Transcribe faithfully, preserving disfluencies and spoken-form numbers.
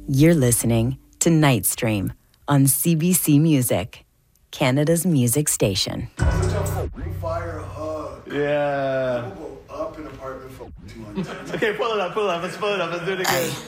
You're listening to Nightstream on C B C Music, Canada's music station. Fire hug. Yeah. We'll go up an apartment for two hundred. Okay, pull it up, pull it up. Let's pull it up. Let's do it again.